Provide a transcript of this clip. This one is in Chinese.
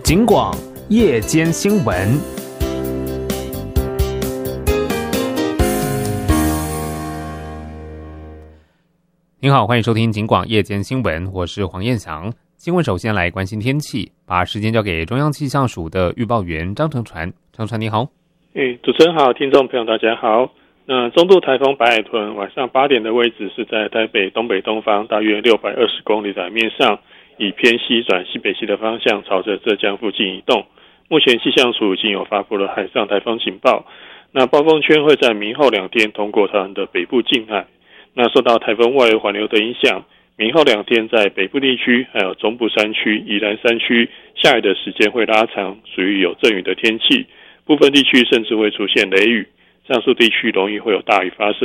警广夜间新闻。您好，欢迎收听警广夜间新闻，我是黄彦翔。新闻首先来关心天气，把时间交给中央气象署的预报员张成传。张传你好。 主持人好，听众朋友大家好。那中度台风白海豚晚上8点的位置是在台北东北东方大约620公里的海面上，以偏西转西北西的方向朝着浙江附近移动。目前气象署已经有发布了海上台风警报。那暴风圈会在明后2天通过台湾的北部近海。那受到台风外围环流的影响，明后2天在北部地区还有中部山区、宜兰山区下雨的时间会拉长，属于有阵雨的天气，部分地区甚至会出现雷雨，上述地区容易会有大雨发生。